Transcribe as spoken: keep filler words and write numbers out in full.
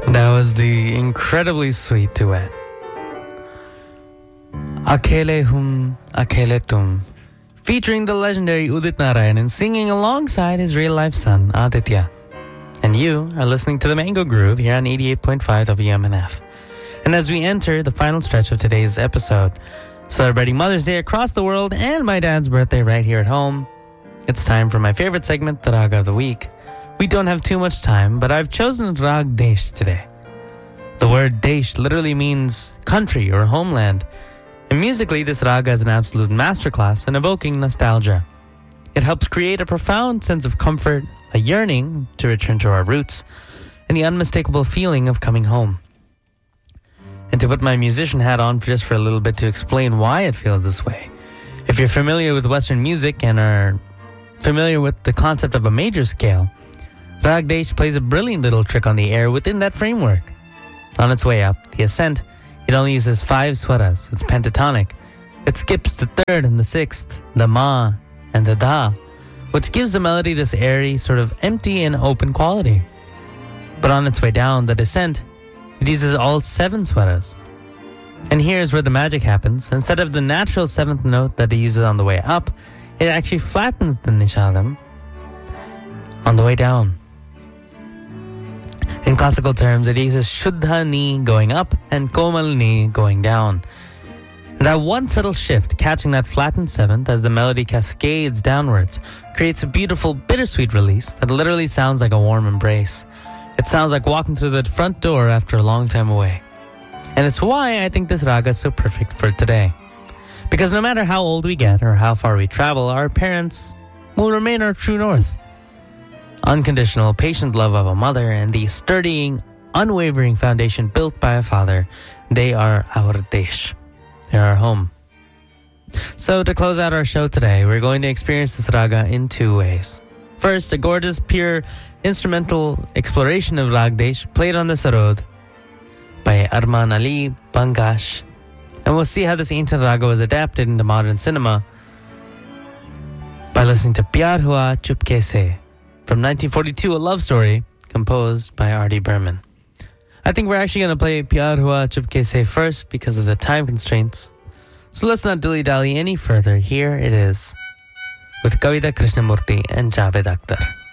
That was the incredibly sweet duet. Akele Hum, Akele Tum, featuring the legendary Udit Narayan singing alongside his real-life son, Aditya. And you are listening to The Mango Groove here on eighty-eight point five W M N F. And as we enter the final stretch of today's episode, celebrating Mother's Day across the world and my dad's birthday right here at home, it's time for my favorite segment, the Raga of the Week. We don't have too much time, but I've chosen Rag Desh today. The word Desh literally means country or homeland. And musically, this raga is an absolute masterclass in evoking nostalgia. It helps create a profound sense of comfort, a yearning to return to our roots, and the unmistakable feeling of coming home. And to put my musician hat on for just for a little bit to explain why it feels this way. If you're familiar with Western music and are familiar with the concept of a major scale, Rag Desh plays a brilliant little trick on the air within that framework. On its way up, the ascent, it only uses five swaras. It's pentatonic. It skips the third and the sixth, the ma and the da, which gives the melody this airy, sort of empty and open quality. But on its way down, the descent, it uses all seven swaras. And here's where the magic happens. Instead of the natural seventh note that it uses on the way up, it actually flattens the nishadam on the way down. In classical terms, it uses Shuddha Ni going up and Komal Ni going down. That one subtle shift, catching that flattened seventh as the melody cascades downwards, creates a beautiful, bittersweet release that literally sounds like a warm embrace. It sounds like walking through the front door after a long time away. And it's why I think this raga is so perfect for today. Because no matter how old we get or how far we travel, our parents will remain our true north. Unconditional, patient love of a mother and the sturdy, unwavering foundation built by a father, they are our desh. They're our home. So to close out our show today, we're going to experience this raga in two ways. First, a gorgeous, pure, instrumental exploration of Rag Desh played on the sarod by Arman Ali Bangash. And we'll see how this ancient raga was adapted into modern cinema by listening to Pyar Hua Chupke Se from nineteen forty-two, a love story composed by R D Burman. I think we're actually going to play Pyar Hua Chupke Se first because of the time constraints. So let's not dilly-dally any further. Here it is with Kavita Krishnamurti and Javed Akhtar.